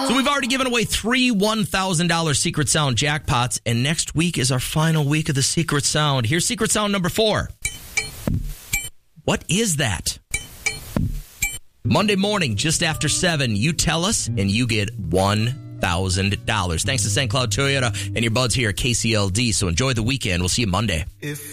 So we've already given away 3 $1,000 Secret Sound jackpots, and next week is our final week of the Secret Sound. Here's Secret Sound number 4. What is that? Monday morning, just after 7, you tell us, and you get $1,000. Thanks to St. Cloud Toyota and your buds here at KCLD. So enjoy the weekend. We'll see you Monday.